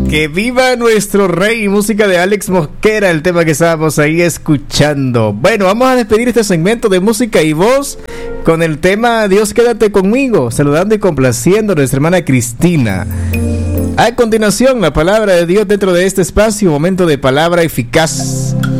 Que viva nuestro rey, música de Alex Mosquera, el tema que estábamos ahí escuchando. Bueno, vamos a despedir este segmento de música y voz con el tema Dios quédate conmigo, saludando y complaciendo a nuestra hermana Cristina. A continuación, la palabra de Dios dentro de este espacio, momento de palabra eficaz.